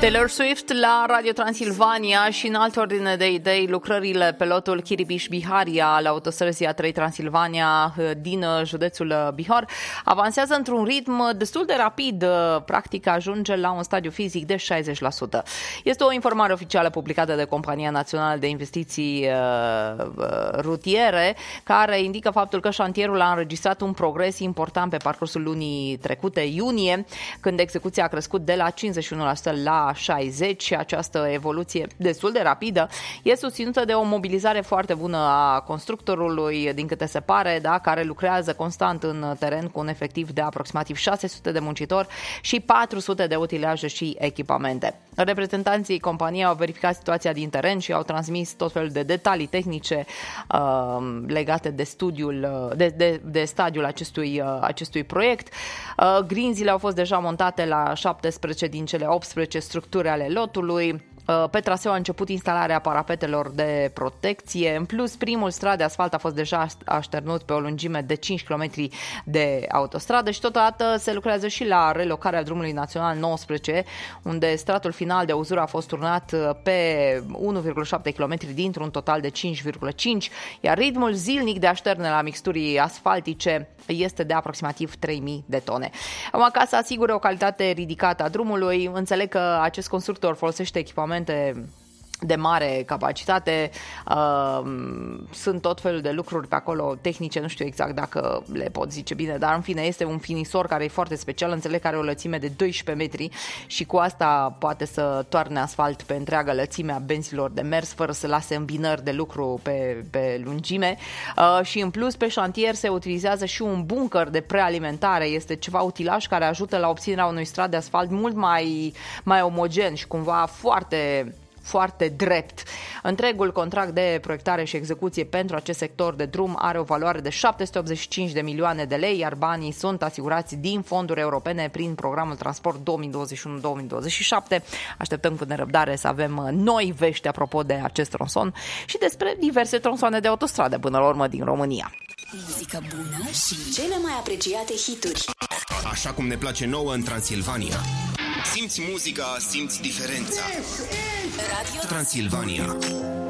Taylor Swift la Radio Transilvania și în altă ordine de idei, lucrările pe lotul Chiribiș-Biharia la autostrăzii A3 Transilvania din județul Bihor avansează într-un ritm destul de rapid, practic ajunge la un stadiu fizic de 60%. Este o informare oficială publicată de Compania Națională de Investiții Rutiere, care indică faptul că șantierul a înregistrat un progres important pe parcursul lunii trecute, iunie, când execuția a crescut de la 51% la 60%. Și această evoluție destul de rapidă e susținută de o mobilizare foarte bună a constructorului, din câte se pare, da, care lucrează constant în teren cu un efectiv de aproximativ 600 de muncitori și 400 de utilaje și echipamente. Reprezentanții companiei au verificat situația din teren și au transmis tot felul de detalii tehnice legate de studiul, de stadiul acestui proiect. Grinzile au fost deja montate la 17 din cele 18 structuri ale lotului. Pe traseu a început instalarea parapetelor de protecție. În plus, primul strat de asfalt a fost deja așternut pe o lungime de 5 km de autostradă și totodată se lucrează și la relocarea drumului național 19, unde stratul final de uzură a fost turnat pe 1,7 km dintr-un total de 5,5, iar ritmul zilnic de așterne la mixturii asfaltice este de aproximativ 3000 de tone. Acum, ca să asigure o calitate ridicată a drumului, înțeleg că acest constructor folosește echipamente de mare capacitate, sunt tot felul de lucruri pe acolo tehnice, nu știu exact dacă le pot zice bine, dar în fine este un finisor care e foarte special, înțeleg că are o lățime de 12 metri și cu asta poate să toarne asfalt pe întreaga lățime a benzilor de mers fără să lase îmbinări de lucru pe lungime și în plus pe șantier se utilizează și un bunker de prealimentare, este ceva utilaj care ajută la obținerea unui strat de asfalt mult mai omogen și cumva foarte drept. Întregul contract de proiectare și execuție pentru acest sector de drum are o valoare de 785 de milioane de lei, iar banii sunt asigurați din fonduri europene prin programul Transport 2021-2027. Așteptăm cu nerăbdare să avem noi vești apropo de acest tronson și despre diverse tronsoane de autostradă până la urmă din România. Muzică bună și cele mai apreciate hituri. Așa cum ne place nouă în Transilvania. Simți muzica, simți diferența. Radio Transilvania.